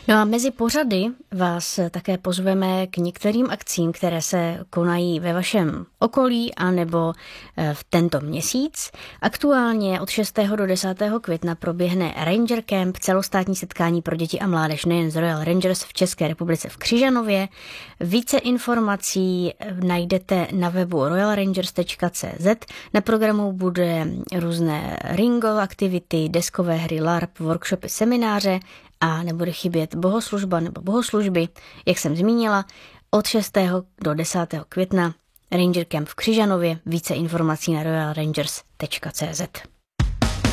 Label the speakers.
Speaker 1: No a mezi pořady vás také pozveme k některým akcím, které se konají ve vašem okolí anebo v tento měsíc. Aktuálně od 6. do 10. května proběhne Ranger Camp, celostátní setkání pro děti a mládež nejen z Royal Rangers v České republice v Křižanově. Více informací najdete na webu royalrangers.cz. Na programu bude různé ringo aktivity, deskové hry, LARP, workshopy, semináře a nebude chybět bohoslužba nebo bohoslužby, jak jsem zmínila, od 6. do 10. května Ranger Camp v Křižanově. Více informací na royalrangers.cz.